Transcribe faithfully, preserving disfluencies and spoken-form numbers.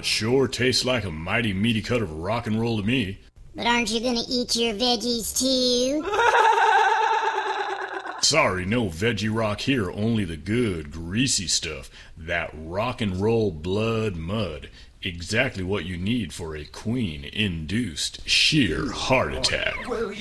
It sure tastes like a mighty meaty cut of rock and roll to me. But aren't you gonna eat your veggies too? Sorry, no veggie rock here, only the good, greasy stuff. That rock and roll blood mud. Exactly what you need for a queen-induced sheer heart attack. Will